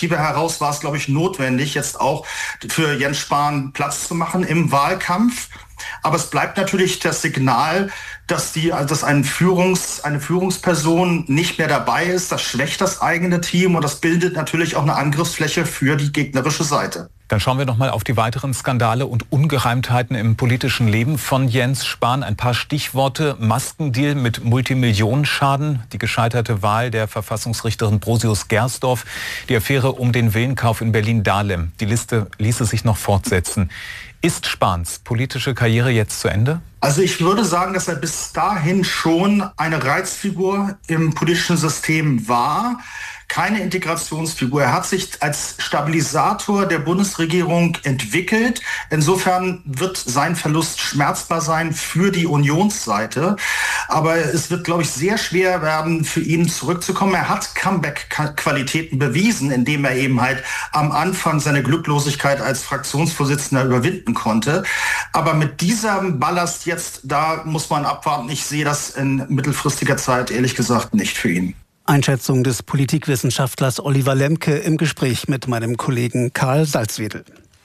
Perspektive heraus war es, glaube ich, notwendig, jetzt auch für Jens Spahn Platz zu machen im Wahlkampf. Aber es bleibt natürlich das Signal, dass eine Führungsperson nicht mehr dabei ist. Das schwächt das eigene Team und das bildet natürlich auch eine Angriffsfläche für die gegnerische Seite. Dann schauen wir noch mal auf die weiteren Skandale und Ungereimtheiten im politischen Leben von Jens Spahn. Ein paar Stichworte: Maskendeal mit Multimillionenschaden, die gescheiterte Wahl der Verfassungsrichterin Brosius Gersdorf, die Affäre um den Villenkauf in Berlin-Dahlem. Die Liste ließe sich noch fortsetzen. Ist Spahns politische Karriere jetzt zu Ende? Also ich würde sagen, dass er bis dahin schon eine Reizfigur im politischen System war. Keine Integrationsfigur. Er hat sich als Stabilisator der Bundesregierung entwickelt. Insofern wird sein Verlust schmerzbar sein für die Unionsseite. Aber es wird, glaube ich, sehr schwer werden, für ihn zurückzukommen. Er hat Comeback-Qualitäten bewiesen, indem er eben halt am Anfang seine Glücklosigkeit als Fraktionsvorsitzender überwinden konnte. Aber mit diesem Ballast jetzt, da muss man abwarten. Ich sehe das in mittelfristiger Zeit, ehrlich gesagt, nicht für ihn. Einschätzung des Politikwissenschaftlers Oliver Lemke im Gespräch mit meinem Kollegen Karl Salzwedel.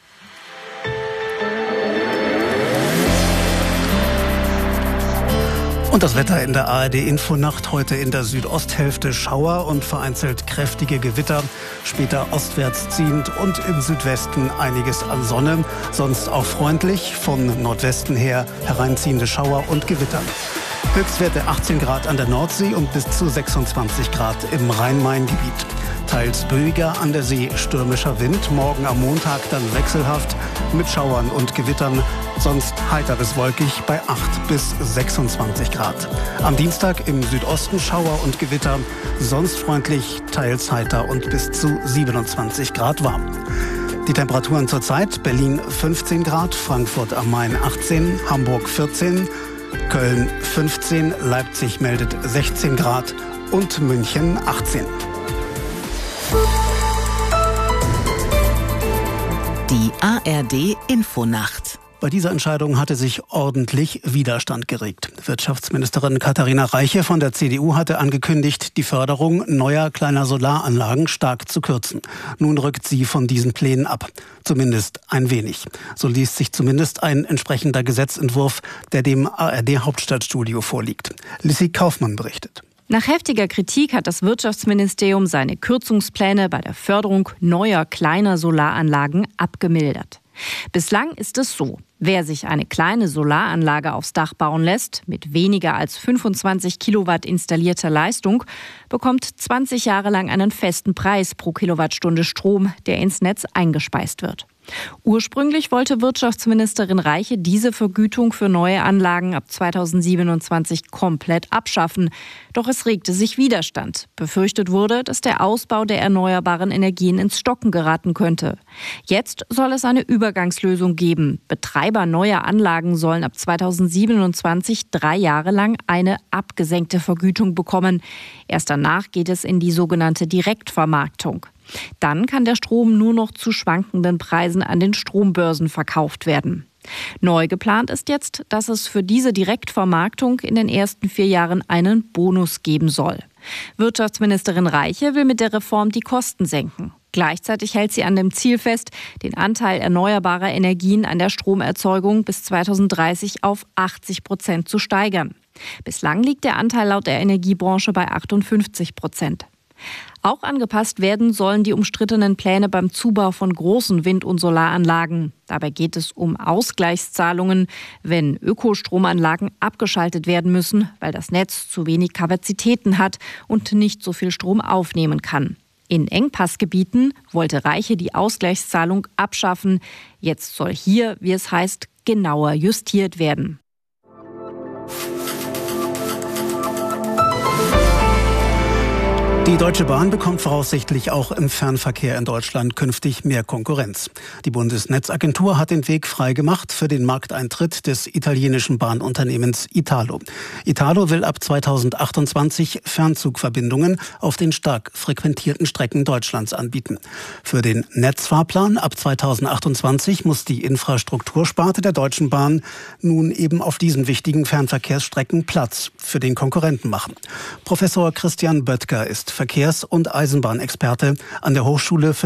Und das Wetter in der ARD-Infonacht: heute in der Südosthälfte Schauer und vereinzelt kräftige Gewitter, später ostwärts ziehend und im Südwesten einiges an Sonne, sonst auch freundlich, von Nordwesten her hereinziehende Schauer und Gewitter. Höchstwerte 18 Grad an der Nordsee und bis zu 26 Grad im Rhein-Main-Gebiet. Teils ruhiger an der See, stürmischer Wind. Morgen am Montag dann wechselhaft mit Schauern und Gewittern. Sonst heiter bis wolkig bei 8 bis 26 Grad. Am Dienstag im Südosten Schauer und Gewitter. Sonst freundlich, teils heiter und bis zu 27 Grad warm. Die Temperaturen zurzeit: Berlin 15 Grad, Frankfurt am Main 18, Hamburg 14, Köln 15, Leipzig meldet 16 Grad und München 18. Die ARD-Infonacht. Bei dieser Entscheidung hatte sich ordentlich Widerstand geregt. Wirtschaftsministerin Katharina Reiche von der CDU hatte angekündigt, die Förderung neuer kleiner Solaranlagen stark zu kürzen. Nun rückt sie von diesen Plänen ab. Zumindest ein wenig. So liest sich zumindest ein entsprechender Gesetzentwurf, der dem ARD-Hauptstadtstudio vorliegt. Lissy Kaufmann berichtet. Nach heftiger Kritik hat das Wirtschaftsministerium seine Kürzungspläne bei der Förderung neuer kleiner Solaranlagen abgemildert. Bislang ist es so: Wer sich eine kleine Solaranlage aufs Dach bauen lässt, mit weniger als 25 Kilowatt installierter Leistung, bekommt 20 Jahre lang einen festen Preis pro Kilowattstunde Strom, der ins Netz eingespeist wird. Ursprünglich wollte Wirtschaftsministerin Reiche diese Vergütung für neue Anlagen ab 2027 komplett abschaffen. Doch es regte sich Widerstand. Befürchtet wurde, dass der Ausbau der erneuerbaren Energien ins Stocken geraten könnte. Jetzt soll es eine Übergangslösung geben. Betreiber neuer Anlagen sollen ab 2027 3 Jahre lang eine abgesenkte Vergütung bekommen. Erst danach geht es in die sogenannte Direktvermarktung. Dann kann der Strom nur noch zu schwankenden Preisen an den Strombörsen verkauft werden. Neu geplant ist jetzt, dass es für diese Direktvermarktung in den ersten 4 Jahren einen Bonus geben soll. Wirtschaftsministerin Reiche will mit der Reform die Kosten senken. Gleichzeitig hält sie an dem Ziel fest, den Anteil erneuerbarer Energien an der Stromerzeugung bis 2030 auf 80% zu steigern. Bislang liegt der Anteil laut der Energiebranche bei 58%. Auch angepasst werden sollen die umstrittenen Pläne beim Zubau von großen Wind- und Solaranlagen. Dabei geht es um Ausgleichszahlungen, wenn Ökostromanlagen abgeschaltet werden müssen, weil das Netz zu wenig Kapazitäten hat und nicht so viel Strom aufnehmen kann. In Engpassgebieten wollte Reiche die Ausgleichszahlung abschaffen. Jetzt soll hier, wie es heißt, genauer justiert werden. Die Deutsche Bahn bekommt voraussichtlich auch im Fernverkehr in Deutschland künftig mehr Konkurrenz. Die Bundesnetzagentur hat den Weg frei gemacht für den Markteintritt des italienischen Bahnunternehmens Italo. Italo will ab 2028 Fernzugverbindungen auf den stark frequentierten Strecken Deutschlands anbieten. Für den Netzfahrplan ab 2028 muss die Infrastruktursparte der Deutschen Bahn nun eben auf diesen wichtigen Fernverkehrsstrecken Platz für den Konkurrenten machen. Professor Christian Böttger ist Verkehrs- und Eisenbahnexperte an der Hochschule für